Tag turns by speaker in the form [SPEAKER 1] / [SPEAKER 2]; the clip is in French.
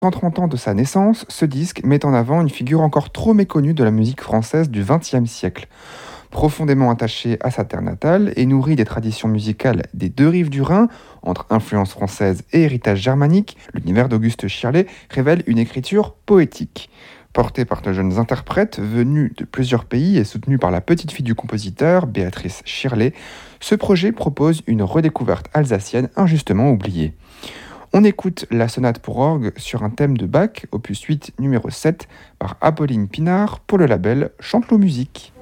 [SPEAKER 1] 130 ans de sa naissance, ce disque met en avant une figure encore trop méconnue de la musique française du XXe siècle. Profondément attaché à sa terre natale et nourri des traditions musicales des deux rives du Rhin, entre influence française et héritage germanique, l'univers d'Auguste Chirlet révèle une écriture poétique. Porté par de jeunes interprètes venus de plusieurs pays et soutenu par la petite fille du compositeur, Béatrice Chirlet, ce projet propose une redécouverte alsacienne injustement oubliée. On écoute la sonate pour orgue sur un thème de Bach, opus 8 numéro 7, par Apolline Pinard pour le label Chantelot Musique.